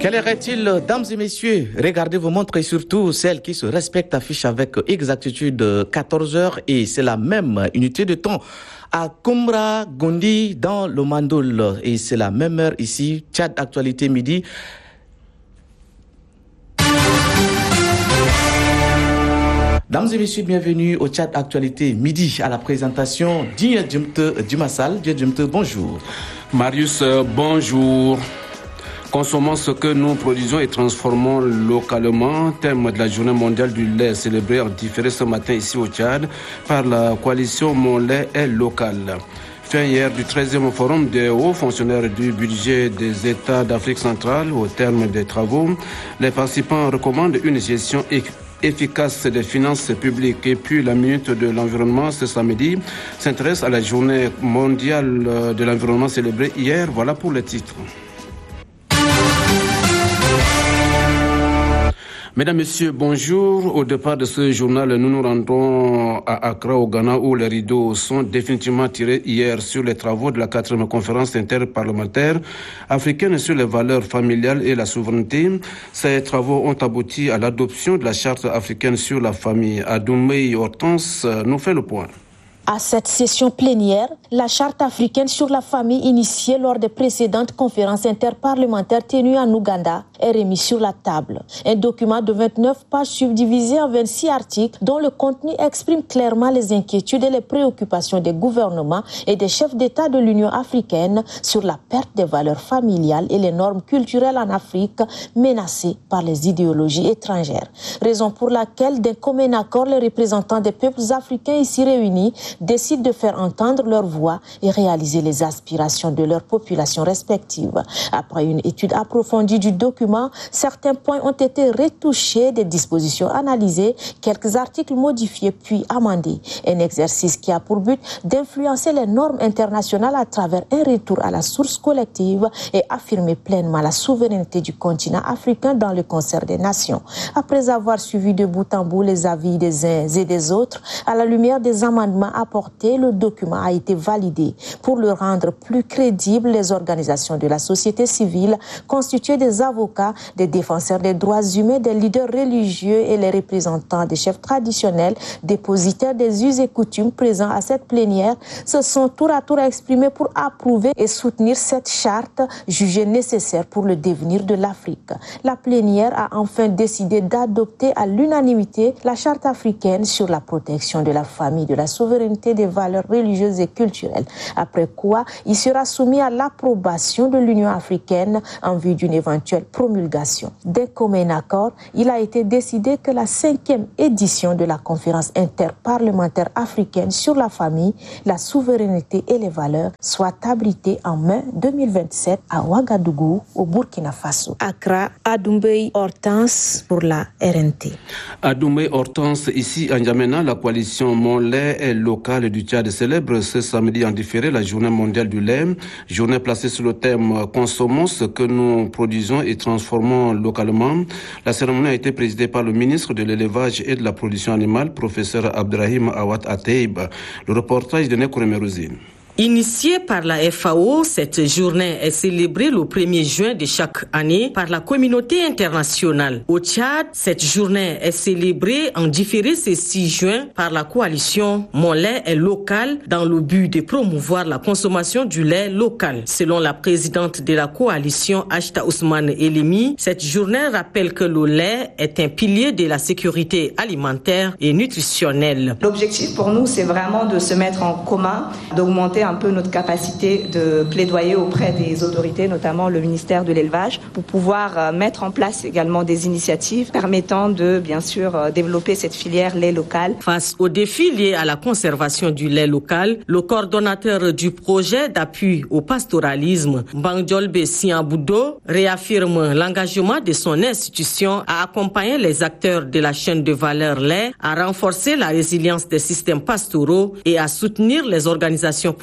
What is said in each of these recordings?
Quelle heure est-il, dames et messieurs? Regardez vos montres et surtout celles qui se respectent affichent avec exactitude 14h et c'est la même unité de temps à Koumra Gondi dans le Mandoul et c'est la même heure ici, Tchad Actualité Midi. Dames et messieurs, bienvenue au Tchad Actualité Midi à la présentation Dia Djumte Djumassal. Dia Djumte, bonjour. Marius, bonjour. Consommons ce que nous produisons et transformons localement. Thème de la journée mondiale du lait célébrée en différé ce matin ici au Tchad par la coalition Mon lait est local. Fin hier du 13e forum des hauts fonctionnaires du budget des États d'Afrique centrale. Au terme des travaux, les participants recommandent une gestion efficace des finances publiques. Et puis la minute de l'environnement ce samedi s'intéresse à la journée mondiale de l'environnement célébrée hier. Voilà pour les titres. Mesdames, Messieurs, bonjour. Au départ de ce journal, nous nous rendons à Accra, au Ghana, où les rideaux sont définitivement tirés hier sur les travaux de la 4e conférence interparlementaire africaine sur les valeurs familiales et la souveraineté. Ces travaux ont abouti à l'adoption de la charte africaine sur la famille. Adoumei Hortense nous fait le point. À cette session plénière, la charte africaine sur la famille initiée lors des précédentes conférences interparlementaires tenues en Ouganda est remise sur la table. Un document de 29 pages subdivisé en 26 articles dont le contenu exprime clairement les inquiétudes et les préoccupations des gouvernements et des chefs d'État de l'Union africaine sur la perte des valeurs familiales et les normes culturelles en Afrique menacées par les idéologies étrangères. Raison pour laquelle, d'un commun accord, les représentants des peuples africains ici réunis décident de faire entendre leur voix et réaliser les aspirations de leurs populations respectives. Après une étude approfondie du document, certains points ont été retouchés, des dispositions analysées, quelques articles modifiés puis amendés. Un exercice qui a pour but d'influencer les normes internationales à travers un retour à la source collective et affirmer pleinement la souveraineté du continent africain dans le concert des nations. Après avoir suivi de bout en bout les avis des uns et des autres, à la lumière des amendements apportés, le document a été validé. Pour le rendre plus crédible, les organisations de la société civile, constituées des avocats, des défenseurs des droits humains, des leaders religieux et les représentants des chefs traditionnels, dépositaires des us et coutumes présents à cette plénière, se sont tour à tour exprimés pour approuver et soutenir cette charte jugée nécessaire pour le devenir de l'Afrique. La plénière a enfin décidé d'adopter à l'unanimité la charte africaine sur la protection de la famille, de la souveraineté des valeurs religieuses et culturelles, après quoi il sera soumis à l'approbation de l'Union africaine en vue d'une éventuelle promulgation. D'un commun accord, il a été décidé que la 5e édition de la conférence interparlementaire africaine sur la famille, la souveraineté et les valeurs soit abritée en mai 2027 à Ouagadougou, au Burkina Faso. Accra, Adoumei Hortense pour la RNT. Adoumei Hortense, ici à N'Djamena, la coalition Mon lait est locale du Tchad célèbre ce samedi en différé la journée mondiale du lait, journée placée sur le thème « Consommons ce que nous produisons et transformons localement ». La cérémonie a été présidée par le ministre de l'élevage et de la production animale, professeur Abdrahim Awad Ateib. Le reportage de Nekouré Merouzine. Initiée par la FAO, cette journée est célébrée le 1er juin de chaque année par la communauté internationale. Au Tchad, cette journée est célébrée en différé ce 6 juin par la coalition Mon lait est local dans le but de promouvoir la consommation du lait local. Selon la présidente de la coalition, Achta Ousmane Elimi, cette journée rappelle que le lait est un pilier de la sécurité alimentaire et nutritionnelle. L'objectif pour nous, c'est vraiment de se mettre en commun, d'augmenter un peu notre capacité de plaidoyer auprès des autorités, notamment le ministère de l'élevage, pour pouvoir mettre en place également des initiatives permettant de, bien sûr, développer cette filière lait local. Face aux défis liés à la conservation du lait local, le coordonnateur du projet d'appui au pastoralisme, Bangjolbe Siamboudo, réaffirme l'engagement de son institution à accompagner les acteurs de la chaîne de valeur lait, à renforcer la résilience des systèmes pastoraux et à soutenir les organisations professionnelles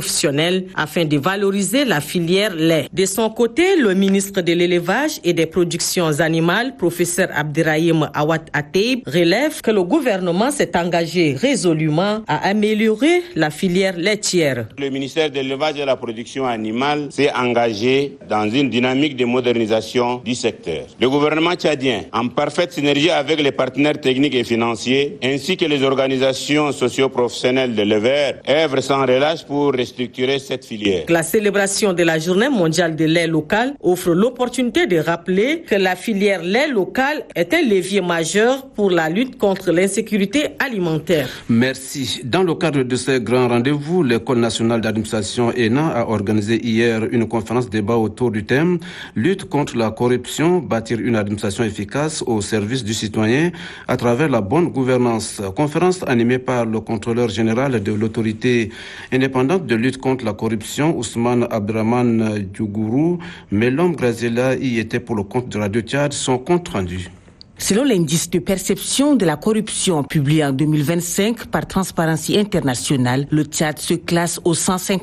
professionnels afin de valoriser la filière lait. De son côté, le ministre de l'élevage et des productions animales, professeur Abderrahim Awad Ateib, relève que le gouvernement s'est engagé résolument à améliorer la filière laitière. Le ministère de l'élevage et de la production animale s'est engagé dans une dynamique de modernisation du secteur. Le gouvernement tchadien, en parfaite synergie avec les partenaires techniques et financiers, ainsi que les organisations socio-professionnelles de l'éleveur, œuvre sans relâche pour restructurer cette filière. La célébration de la Journée mondiale de lait local offre l'opportunité de rappeler que la filière lait local est un levier majeur pour la lutte contre l'insécurité alimentaire. Merci. Dans le cadre de ce grand rendez-vous, l'École nationale d'administration ENA a organisé hier une conférence débat autour du thème « Lutte contre la corruption, bâtir une administration efficace au service du citoyen à travers la bonne gouvernance ». Conférence animée par le contrôleur général de l'autorité indépendante de lutte contre la corruption, Ousmane Abdraman Djougourou. Melom Grazela y était pour le compte de Radio Tchad, son compte rendu. Selon l'indice de perception de la corruption publié en 2025 par Transparency International, le Tchad se classe au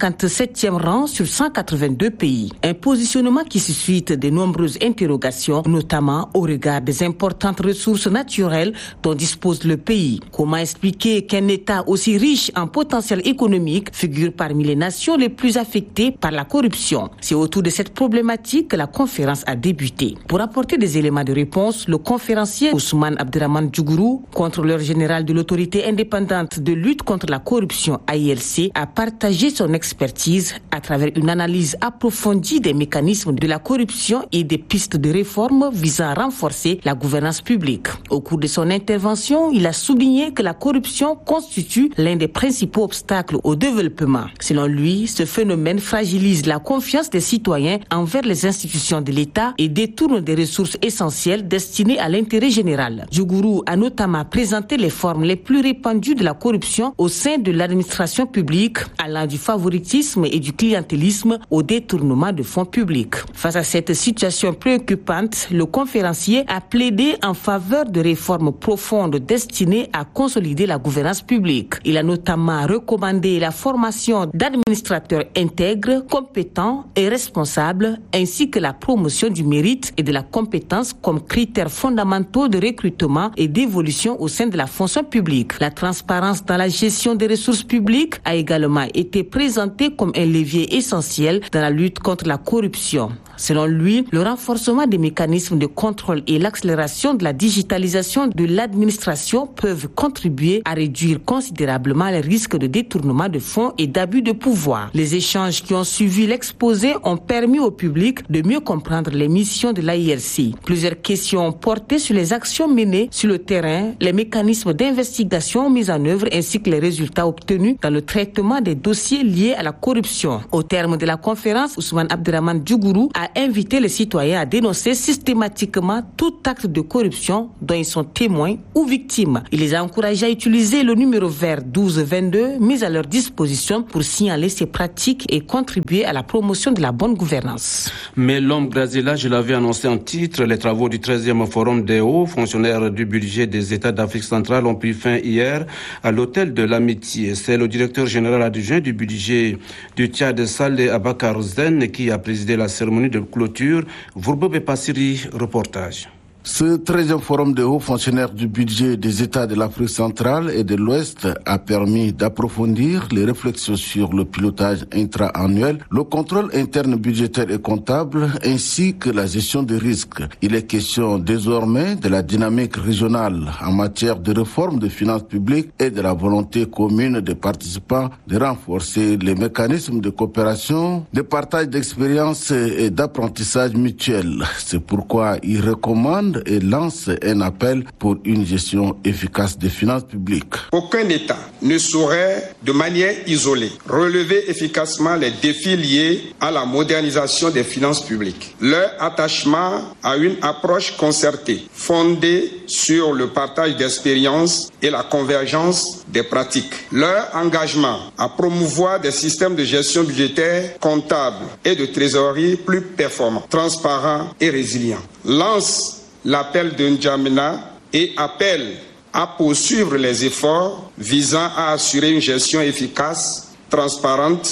157e rang sur 182 pays. Un positionnement qui suscite de nombreuses interrogations, notamment au regard des importantes ressources naturelles dont dispose le pays. Comment expliquer qu'un État aussi riche en potentiel économique figure parmi les nations les plus affectées par la corruption? C'est autour de cette problématique que la conférence a débuté. Pour apporter des éléments de réponse, le conférencier Ousmane Abderrahman Djougourou, contrôleur général de l'autorité indépendante de lutte contre la corruption AILC, a partagé son expertise à travers une analyse approfondie des mécanismes de la corruption et des pistes de réforme visant à renforcer la gouvernance publique. Au cours de son intervention, il a souligné que la corruption constitue l'un des principaux obstacles au développement. Selon lui, ce phénomène fragilise la confiance des citoyens envers les institutions de l'État et détourne des ressources essentielles destinées à l'intérêt général. Djougourou a notamment présenté les formes les plus répandues de la corruption au sein de l'administration publique, allant du favoritisme et du clientélisme au détournement de fonds publics. Face à cette situation préoccupante, le conférencier a plaidé en faveur de réformes profondes destinées à consolider la gouvernance publique. Il a notamment recommandé la formation d'administrateurs intègres, compétents et responsables, ainsi que la promotion du mérite et de la compétence comme critères fondamentaux de recrutement et d'évolution au sein de la fonction publique. La transparence dans la gestion des ressources publiques a également été présentée comme un levier essentiel dans la lutte contre la corruption. Selon lui, le renforcement des mécanismes de contrôle et l'accélération de la digitalisation de l'administration peuvent contribuer à réduire considérablement les risques de détournement de fonds et d'abus de pouvoir. Les échanges qui ont suivi l'exposé ont permis au public de mieux comprendre les missions de l'AILC. Plusieurs questions portaient sur les actions menées sur le terrain, les mécanismes d'investigation mis en œuvre ainsi que les résultats obtenus dans le traitement des dossiers liés à la corruption. Au terme de la conférence, Ousmane Abderrahman Djougourou a invité les citoyens à dénoncer systématiquement tout acte de corruption dont ils sont témoins ou victimes. Il les a encouragés à utiliser le numéro vert 1222 mis à leur disposition pour signaler ces pratiques et contribuer à la promotion de la bonne gouvernance. Mais l'homme Grazela, je l'avais annoncé en titre, les travaux du 13e forum des hauts fonctionnaires du budget des États d'Afrique centrale ont pris fin hier à l'hôtel de l'Amitié. C'est le directeur général adjoint du budget du Tchad, Saleh Abakar Zen, qui a présidé la cérémonie de clôture. Vourbobe Passiri, reportage. Ce 13e forum de hauts fonctionnaires du budget des États de l'Afrique centrale et de l'Ouest a permis d'approfondir les réflexions sur le pilotage intra-annuel, le contrôle interne budgétaire et comptable, ainsi que la gestion des risques. Il est question désormais de la dynamique régionale en matière de réforme des finances publiques et de la volonté commune des participants de renforcer les mécanismes de coopération, de partage d'expériences et d'apprentissage mutuel. C'est pourquoi il recommande et lance un appel pour une gestion efficace des finances publiques. Aucun État ne saurait, de manière isolée, relever efficacement les défis liés à la modernisation des finances publiques. Leur attachement à une approche concertée, fondée sur le partage d'expériences et la convergence des pratiques. Leur engagement à promouvoir des systèmes de gestion budgétaire, comptable et de trésorerie plus performants, transparents et résilients. Lance l'appel de N'Djamena et appelle à poursuivre les efforts visant à assurer une gestion efficace, transparente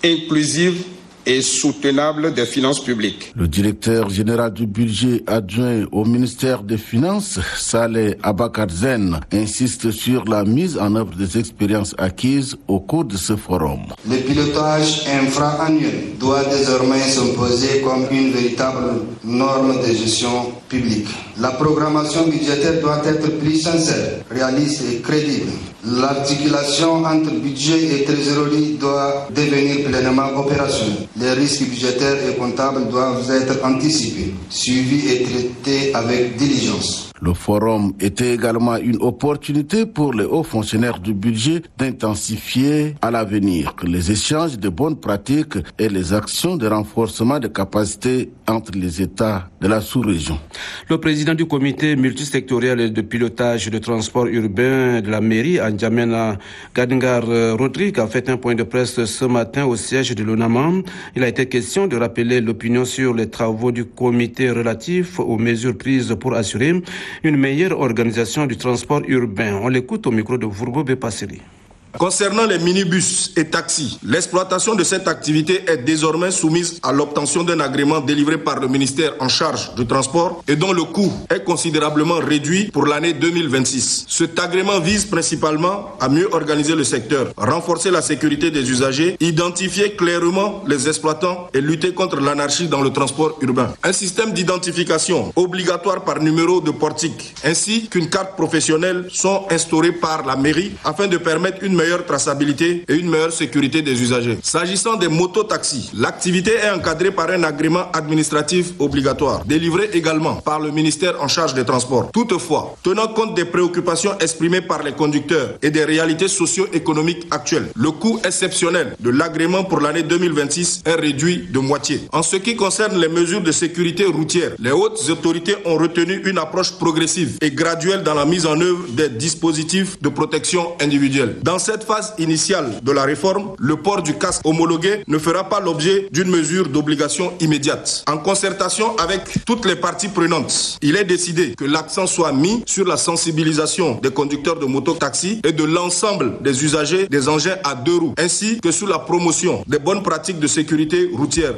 inclusive et soutenable des finances publiques. Le directeur général du budget adjoint au ministère des Finances, Saleh Abakarzen, insiste sur la mise en œuvre des expériences acquises au cours de ce forum. Le pilotage infra-annuel doit désormais s'imposer comme une véritable norme de gestion publique. La programmation budgétaire doit être plus sincère, réaliste et crédible. L'articulation entre budget et trésorerie doit devenir pleinement opérationnelle. Les risques budgétaires et comptables doivent être anticipés, suivis et traités avec diligence. Le forum était également une opportunité pour les hauts fonctionnaires du budget d'intensifier à l'avenir les échanges de bonnes pratiques et les actions de renforcement des capacités entre les États de la sous-région. Le président du comité multisectoriel de pilotage de transport urbain de la mairie, N'Djamena Gadingar Rodrigue, a fait un point de presse ce matin au siège de l'ONAMA. Il a été question de rappeler l'opinion sur les travaux du comité relatifs aux mesures prises pour assurer une meilleure organisation du transport urbain. On l'écoute au micro de Vourbo Bepasseri. Concernant les minibus et taxis, l'exploitation de cette activité est désormais soumise à l'obtention d'un agrément délivré par le ministère en charge du transport et dont le coût est considérablement réduit pour l'année 2026. Cet agrément vise principalement à mieux organiser le secteur, renforcer la sécurité des usagers, identifier clairement les exploitants et lutter contre l'anarchie dans le transport urbain. Un système d'identification obligatoire par numéro de portique ainsi qu'une carte professionnelle sont instaurés par la mairie afin de permettre une meilleure traçabilité et une meilleure sécurité des usagers. S'agissant des mototaxis, l'activité est encadrée par un agrément administratif obligatoire, délivré également par le ministère en charge des transports. Toutefois, tenant compte des préoccupations exprimées par les conducteurs et des réalités socio-économiques actuelles, le coût exceptionnel de l'agrément pour l'année 2026 est réduit de moitié. En ce qui concerne les mesures de sécurité routière, les hautes autorités ont retenu une approche progressive et graduelle dans la mise en œuvre des dispositifs de protection individuelle. Dans cette phase initiale de la réforme, le port du casque homologué ne fera pas l'objet d'une mesure d'obligation immédiate. En concertation avec toutes les parties prenantes, il est décidé que l'accent soit mis sur la sensibilisation des conducteurs de moto-taxi et de l'ensemble des usagers des engins à deux roues, ainsi que sur la promotion des bonnes pratiques de sécurité routière.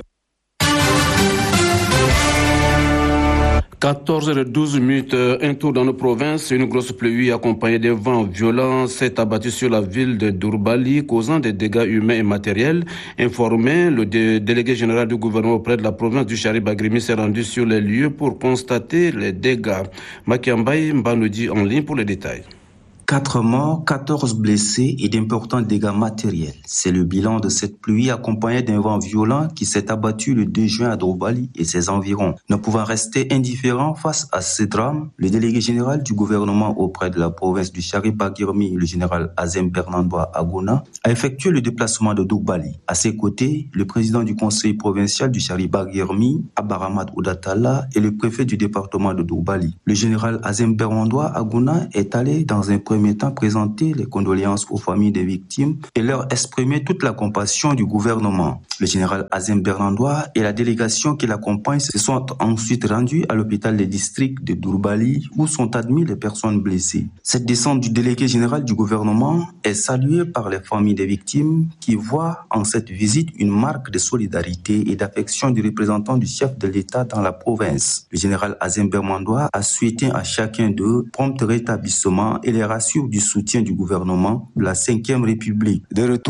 14h12, un tour dans nos provinces. Une grosse pluie accompagnée de vents violents s'est abattue sur la ville de Dourbali, causant des dégâts humains et matériels. Informé, le délégué général du gouvernement auprès de la province du Chari-Bagrimi s'est rendu sur les lieux pour constater les dégâts. Makiambaye Mbanoudi en ligne pour les détails. 4 morts, 14 blessés et d'importants dégâts matériels. C'est le bilan de cette pluie accompagnée d'un vent violent qui s'est abattu le 2 juin à Dourbali et ses environs. Ne pouvant rester indifférent face à ce drame, le délégué général du gouvernement auprès de la province du Chari-Bagrimi, le général Azem Bernandois Agona, a effectué le déplacement de Dourbali. À ses côtés, le président du conseil provincial du Chari-Bagrimi, Abaramat Oudatala, et le préfet du département de Dourbali. Le général Azem Bernandois Agona est allé dans un premier temps présenter les condoléances aux familles des victimes et leur exprimer toute la compassion du gouvernement. Le général Azem Bernandois et la délégation qui l'accompagne se sont ensuite rendus à l'hôpital des districts de Dourbali où sont admis les personnes blessées. Cette descente du délégué général du gouvernement est saluée par les familles des victimes qui voient en cette visite une marque de solidarité et d'affection du représentant du chef de l'État dans la province. Le général Azem Bernandois a souhaité à chacun d'eux prompt rétablissement et les rassure du soutien du gouvernement de la 5e République. De retour